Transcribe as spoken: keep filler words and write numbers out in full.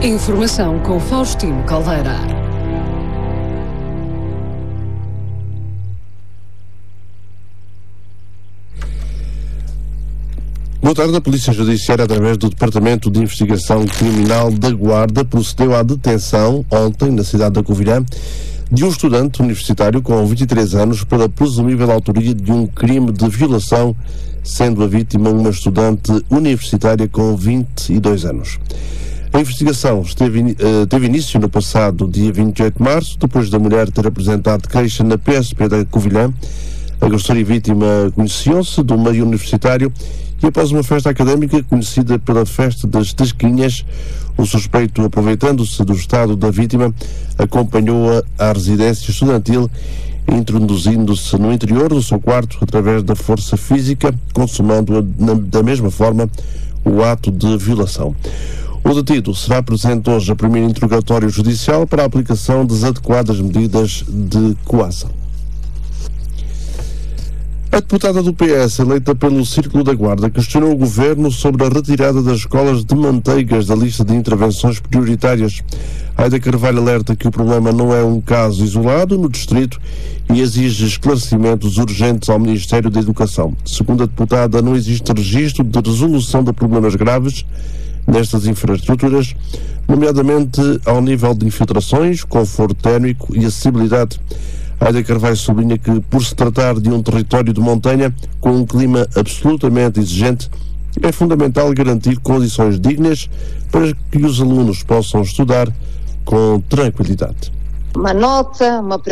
Informação com Faustino Caldeira. Boa tarde. A Polícia Judiciária, através do Departamento de Investigação Criminal da Guarda, procedeu à detenção, ontem, na cidade da Covilhã, de um estudante universitário com vinte e três anos pela presumível autoria de um crime de violação, sendo a vítima uma estudante universitária com vinte e dois anos. A investigação esteve, uh, teve início no passado dia vinte e oito de março, depois da mulher ter apresentado queixa na P S P da Covilhã. A agressora e vítima conheciam-se do meio universitário e, após uma festa académica conhecida pela Festa das Tasquinhas, o suspeito, aproveitando-se do estado da vítima, acompanhou-a à residência estudantil, introduzindo-se no interior do seu quarto através da força física, consumando-a da mesma forma o ato de violação. O detido será presente hoje a primeiro interrogatório judicial para a aplicação das adequadas medidas de coação. A deputada do P S, eleita pelo Círculo da Guarda, questionou o Governo sobre a retirada das escolas de manteigas da lista de intervenções prioritárias. Aida Carvalho alerta que o problema não é um caso isolado no distrito e exige esclarecimentos urgentes ao Ministério da Educação. Segundo a deputada, não existe registro de resolução de problemas graves nestas infraestruturas, nomeadamente ao nível de infiltrações, conforto térmico e acessibilidade. Aida Carvalho sublinha que, por se tratar de um território de montanha com um clima absolutamente exigente, é fundamental garantir condições dignas para que os alunos possam estudar com tranquilidade. Uma nota, uma